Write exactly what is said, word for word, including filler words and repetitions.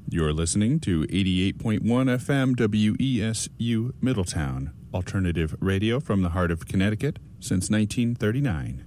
You're listening to eighty-eight point one F M W E S U Middletown, alternative radio from the heart of Connecticut since nineteen thirty-nine.